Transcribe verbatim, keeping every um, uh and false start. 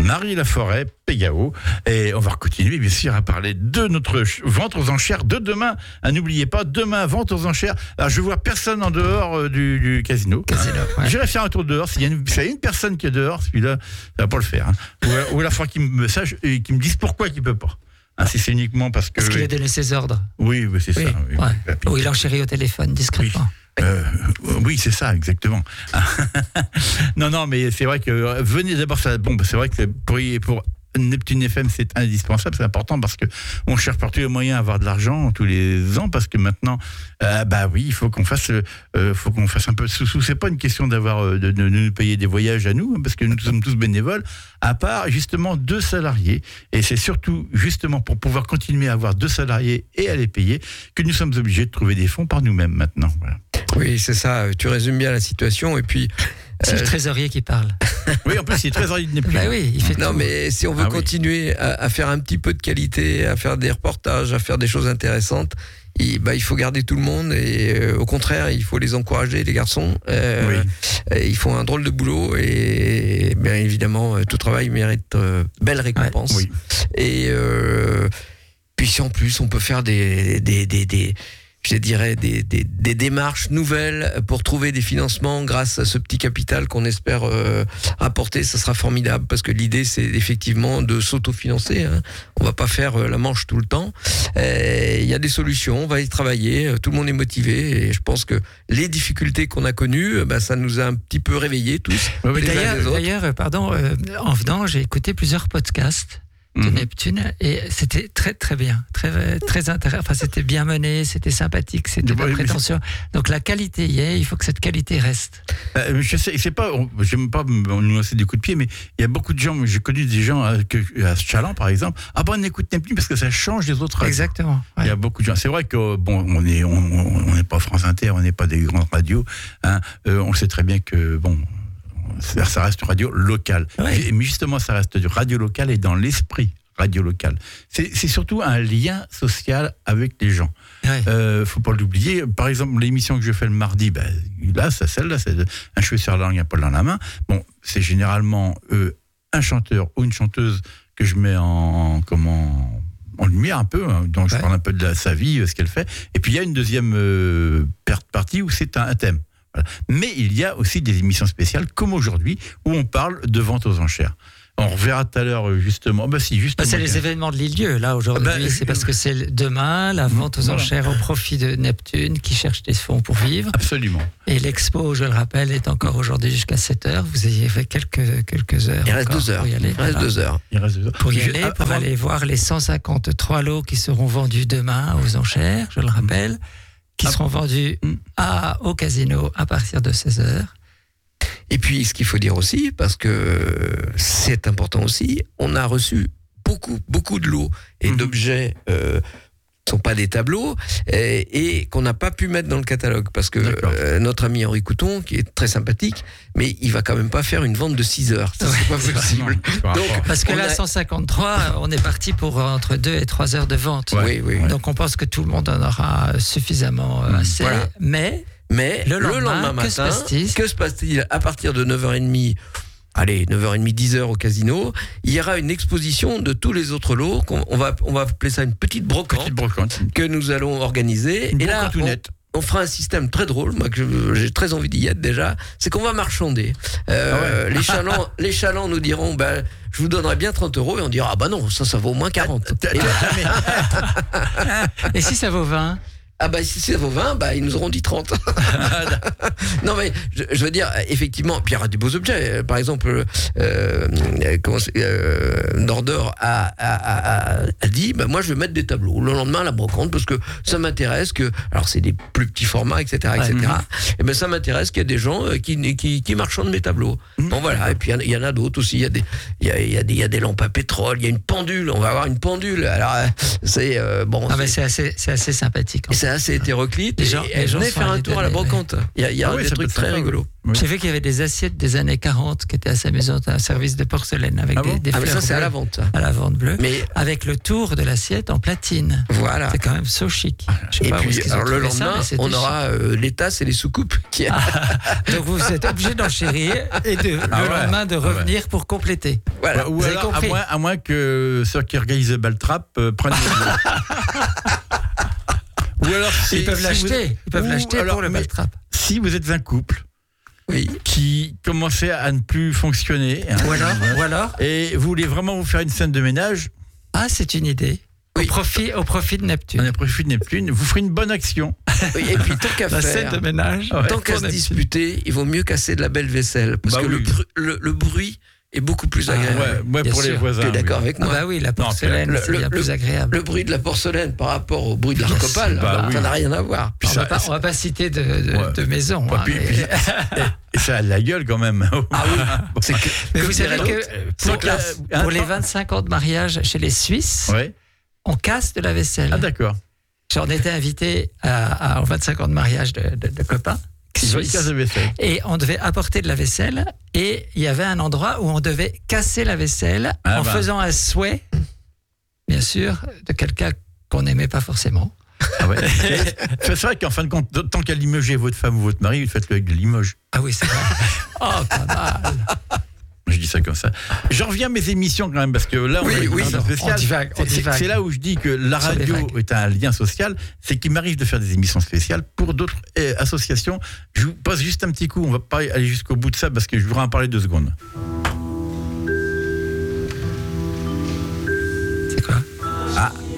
Marie Laforêt, Pégao. Et on va continuer, bien sûr, à parler de notre vente aux enchères de demain. Ah, n'oubliez pas, demain, vente aux enchères. Alors, je vois personne en dehors euh, du, du casino. casino ouais. J'irai faire un tour dehors. S'il y a une, s'il y a une personne qui est dehors, celui-là, ça va pas le faire. Hein. Ou, ou la fois qu'il me sache et qu'il me dise pourquoi il peut pas. Ah, si c'est uniquement parce que. Parce qu'il a donné ses ordres. Oui, oui c'est oui, ça. Oui, ouais. Ou il enchérit au téléphone discrètement. Oui, euh, oui c'est ça, exactement. non, non, mais c'est vrai que euh, venez d'abord, ça, bon, c'est vrai que pour, pour Neptune F M, c'est indispensable, c'est important parce que on cherche par tous les moyens à avoir de l'argent tous les ans parce que maintenant, euh, bah oui, il faut qu'on fasse, euh, faut qu'on fasse un peu de sous-sous. C'est pas une question d'avoir de, de, de nous payer des voyages à nous, parce que nous sommes tous bénévoles, à part justement deux salariés. Et c'est surtout justement pour pouvoir continuer à avoir deux salariés et à les payer que nous sommes obligés de trouver des fonds par nous-mêmes maintenant. Voilà. Oui, c'est ça. Tu résumes bien la situation et puis. C'est euh... le trésorier qui parle. Oui, en plus, c'est trésorier de Neptune. Bah oui, il fait non, tout. mais si on veut ah, continuer oui. à, à faire un petit peu de qualité, à faire des reportages, à faire des choses intéressantes, il, bah, il faut garder tout le monde et euh, au contraire, il faut les encourager, les garçons. Euh, oui. Ils font un drôle de boulot et bien évidemment, tout travail mérite euh, belle récompense. Ouais, oui. Et euh, puis si en plus, on peut faire des... des, des, des je dirais des, des, des démarches nouvelles pour trouver des financements grâce à ce petit capital qu'on espère euh, rapporter, ça sera formidable parce que l'idée c'est effectivement de s'autofinancer, hein. On va pas faire la manche tout le temps. Il y a des solutions, on va y travailler, tout le monde est motivé et je pense que les difficultés qu'on a connues, bah, ça nous a un petit peu réveillés tous. Oui, d'ailleurs, d'ailleurs, pardon, euh, en venant, j'ai écouté plusieurs podcasts de mmh. Neptune et c'était très très bien, très très intéressant. Enfin, c'était bien mené, c'était sympathique, c'était pas prétentieux. Donc la qualité y est, il faut que cette qualité reste. Euh, je sais, c'est pas, j'aime pas nous lancer des coups de pied, mais il y a beaucoup de gens. J'ai connu des gens à, à Chaland par exemple. Ah bon, on écoute Neptune parce que ça change des autres radios. Exactement. Ouais. Il y a beaucoup de gens. C'est vrai que bon, on est, on n'est pas France Inter, on n'est pas des grandes radios. Hein. Euh, on sait très bien que bon. Ça reste radio locale. Ouais. Mais justement, ça reste du radio local et dans l'esprit radio local. C'est, c'est surtout un lien social avec les gens. Il ouais. euh, faut pas l'oublier. Par exemple, l'émission que je fais le mardi, ben, là, ça, celle-là, c'est un cheveu sur la langue, un poil dans la main. Bon, c'est généralement euh, un chanteur ou une chanteuse que je mets en, comment, en lumière un peu, hein, donc je ouais. parle un peu de la, sa vie, ce qu'elle fait. Et puis il y a une deuxième euh, partie où c'est un, un thème. Voilà. Mais il y a aussi des émissions spéciales, comme aujourd'hui, où on parle de vente aux enchères. On reverra tout à l'heure, justement. Bah, si, justement bah, c'est les événements de l'Île-Dieu, là, aujourd'hui. Bah, c'est parce que c'est demain, la vente aux voilà. enchères au profit de Neptune, qui cherche des fonds pour vivre. Absolument. Et l'expo, je le rappelle, est encore aujourd'hui jusqu'à sept heures. Vous ayez fait quelques, quelques heures. Il reste deux heures. Pour y aller, Il reste voilà. deux heures. Il reste deux heures. Pour y je, aller, pour avant... aller voir les cent cinquante-trois lots qui seront vendus demain aux enchères, je le rappelle. Qui seront vendus à, au casino à partir de seize heures. Et puis, ce qu'il faut dire aussi, parce que c'est important aussi, on a reçu beaucoup, beaucoup de lots et mmh. d'objets euh, qui ne sont pas des tableaux et, et qu'on n'a pas pu mettre dans le catalogue parce que euh, notre ami Henri Couton, qui est très sympathique, mais il va quand même pas faire une vente de six heures. Ça, c'est pas possible. Donc, parce que là, a... cent cinquante-trois, on est parti pour entre deux et trois heures de vente. Ouais, oui, oui. Donc, on pense que tout le monde en aura suffisamment mmh. assez. Voilà. Mais, mais le lendemain, le lendemain matin, que se passe-t-il que se passe-t-il à partir de neuf heures trente? Allez, neuf heures trente, dix heures au casino, il y aura une exposition de tous les autres lots. Qu'on, on, va, on va appeler ça une petite brocante, petite brocante. que nous allons organiser. Une et là, on, on fera un système très drôle, moi que je, j'ai très envie d'y être déjà, c'est qu'on va marchander. Euh, ah ouais. Les chalands, les chalands nous diront, ben, je vous donnerai bien trente euros, et on dira, ah bah non, ça, ça vaut au moins quarante. Et, là, et si ça vaut vingt? Ah bah si ça vaut vingt, bah ils nous auront dit trente. Non mais je, je veux dire effectivement, puis il y aura des beaux objets. Par exemple, euh, comment euh, Nordor a, a, a, a dit, bah moi je vais mettre des tableaux le lendemain à la brocante parce que ça m'intéresse que, alors c'est des plus petits formats, et cetera, et cetera. Ouais, et ben ça m'intéresse qu'il y a des gens qui qui, qui marchandent mes tableaux. Mmh. Bon voilà. Et puis il y, y en a d'autres aussi. Il y a des il y a, il y a des il y a des lampes à pétrole. Il y a une pendule. On va avoir une pendule. Alors c'est euh, bon. Ah c'est... Ben c'est assez c'est assez sympathique. C'est assez hétéroclite. Les Et gens- les elle gens venait sont faire un allés tour à la donner, brocante. Il y a, il y a Ah oui, des ça trucs peut être très sympa, rigolos. oui. J'ai vu qu'il y avait des assiettes des années quarante qui étaient assez amusantes, un service de porcelaine avec Ah des, bon des Ah, mais fleurs ça, c'est à bleues la vente. ça. à la vente bleue, Mais avec le tour de l'assiette en platine. voilà. C'est quand même so chic. Je sais Et pas où puis, est-ce qu'ils ont alors, le trouvé ça, lendemain, mais c'était on chic. aura euh, les tasses et les soucoupes. Qui... Donc vous êtes obligé d'enchérir et de, Ah le ouais. lendemain de Ah ouais. revenir pour compléter. Voilà. Ou vous avez alors, à compris. moins, à moins que ceux qui organisent le Baltrap euh, prennent le Ou alors, si- Ils peuvent si l'acheter. vous- Ils peuvent ou l'acheter alors, pour le mais Baltrap. Si vous êtes un couple Oui. qui commençait à ne plus fonctionner, hein, Ou alors, ou alors, et vous voulez vraiment vous faire une scène de ménage, ah, c'est une idée. Oui. Au profit, au profit de on Neptune. a profité de Neptune, vous ferez une bonne action. Oui, et puis, tant qu'à La faire. scène de ménage. Ouais. Tant pour qu'à se Neptune. disputer, il vaut mieux casser de la belle vaisselle. Parce Bah que oui. le, bru- le, le bruit est beaucoup plus Ah, agréable. Ouais, ouais, bien pour les sûr. voisins. Tu es oui. d'accord avec Ah moi? bah oui, la porcelaine, le- c'est le- bien le- plus agréable. Le bruit de la porcelaine par rapport au bruit de Bien l'arcopale, sûr. Bah bah, oui. ça n'a rien à voir. Puis on, ça- va pas, on va pas citer de, de, Ouais. de maison. Ouais, hein, puis- mais puis- et ça a de la gueule quand même. Ah oui, c'est que, mais comme vous savez dirait que l'autre, pour, c'est classe. Hein, pour les pas- vingt-cinq ans de mariage chez les Suisses, Ouais. on casse de la vaisselle. Ah d'accord. J'en étais invité à, à, aux vingt-cinq ans de mariage de, de, de copains Ils suisses. cassent la vaisselle. Et on devait apporter de la vaisselle et il y avait un endroit où on devait casser la vaisselle Ah en bah. faisant un souhait, bien sûr, de quelqu'un qu'on n'aimait pas forcément. Ah ouais. C'est vrai qu'en fin de compte, tant qu'à limoger votre femme ou votre mari, faites-le avec de Limoges. Ah oui, c'est vrai. Oh, pas mal. Je dis ça comme ça. J'en reviens à mes émissions quand même, parce que là, on Oui, a une oui, émission non, spéciale. on divague, on C'est- c'est- divague. C'est là où je dis que la Sur les radio vagues. est un lien social. C'est qu'il m'arrive de faire des émissions spéciales pour d'autres eh, associations. Je vous passe juste un petit coup. On va pas aller jusqu'au bout de ça parce que je voudrais en parler deux secondes. C'est quoi? Ah,